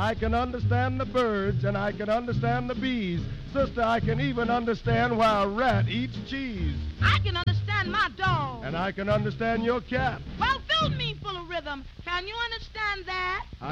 I can understand the birds and I can understand the bees. Sister, I can even understand why a rat eats cheese. I can understand my dog. And I can understand your cat. Well, fill me full of rhythm. Can you understand that?